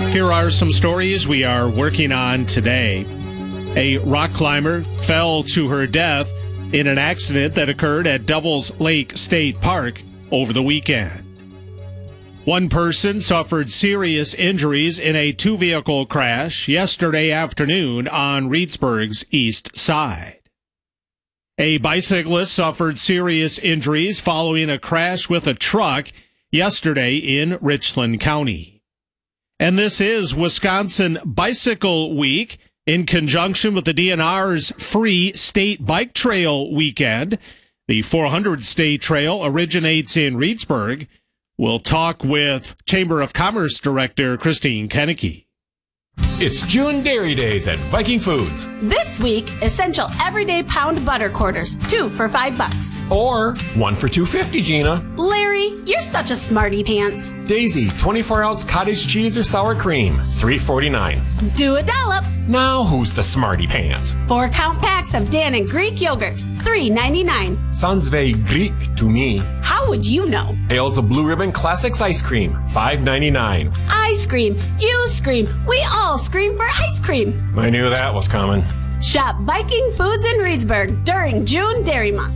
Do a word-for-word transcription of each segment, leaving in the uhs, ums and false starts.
Here are some stories we are working on today. A rock climber fell to her death in an accident that occurred at Devils Lake State Park over the weekend. One person suffered serious injuries in a two-vehicle crash yesterday afternoon on Reedsburg's east side. A bicyclist suffered serious injuries following a crash with a truck yesterday in Richland County. And this is Wisconsin Bicycle Week in conjunction with the D N R's free state bike trail weekend. The four hundred State Trail originates in Reedsburg. We'll talk with Chamber of Commerce Director Christine Kennecke. It's June Dairy Days at Viking Foods. This week, essential everyday pound butter quarters, two for five bucks. Or one for two fifty, Gina. Larry, you're such a smarty pants. Daisy, twenty-four ounce cottage cheese or sour cream, three forty-nine. Do a dollop. Now who's the smarty pants? Four count packs of Dan and Greek yogurts, three ninety-nine. Sounds very Greek to me. How would you know? Pails of Blue Ribbon Classics ice cream, five ninety-nine. Ice cream, you scream, we all scream for ice cream. I knew that was coming. Shop Viking Foods in Reedsburg during June Dairy Month.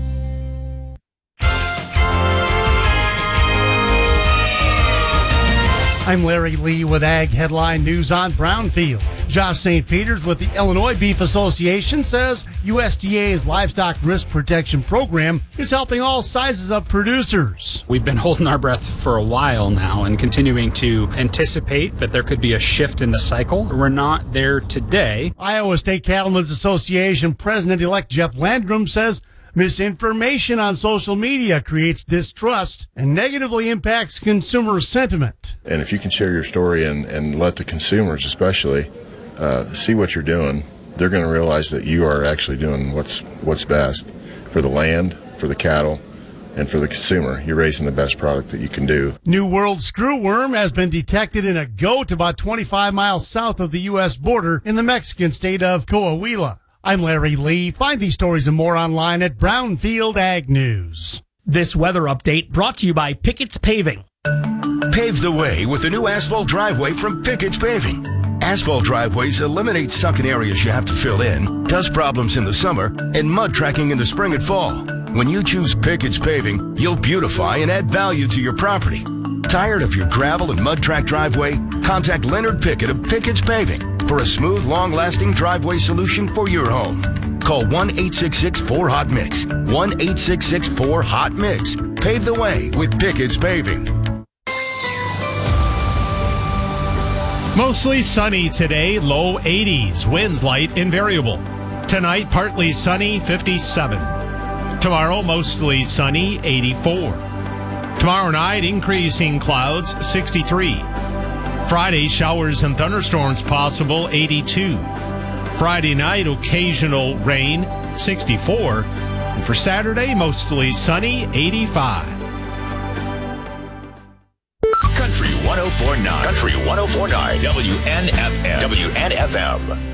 I'm Larry Lee with Ag Headline News on Brownfield. Josh Saint Peters with the Illinois Beef Association says U S D A's Livestock Risk Protection Program is helping all sizes of producers. We've been holding our breath for a while now and continuing to anticipate that there could be a shift in the cycle. We're not there today. Iowa State Cattlemen's Association President-elect Jeff Landrum says misinformation on social media creates distrust and negatively impacts consumer sentiment. And if you can share your story and, and let the consumers especially uh, see what you're doing, they're going to realize that you are actually doing what's what's best for the land, for the cattle, and for the consumer. You're raising the best product that you can do. New World screwworm has been detected in a goat about twenty-five miles south of the U S border in the Mexican state of Coahuila. I'm Larry Lee. Find these stories and more online at Brownfield Ag News. This weather update brought to you by Pickett's Paving. Pave the way with the new asphalt driveway from Pickett's Paving. Asphalt driveways eliminate sunken areas you have to fill in, dust problems in the summer, and mud tracking in the spring and fall. When you choose Pickett's Paving, you'll beautify and add value to your property. Tired of your gravel and mud track driveway? Contact Leonard Pickett of Pickett's Paving for a smooth, long-lasting driveway solution for your home. Call one eight six six four hot mix. one eight six six four hot mix. Pave the way with Pickett's Paving. Mostly sunny today, low eighties, winds light and variable. Tonight, partly sunny, fifty-seven. Tomorrow, mostly sunny, eighty-four. Tomorrow night, increasing clouds, sixty-three. Friday, showers and thunderstorms possible, eighty-two. Friday night, occasional rain, sixty-four. And for Saturday, mostly sunny, eighty-five. Country one oh four point nine. Country one oh four point nine. W N F M. W N F M.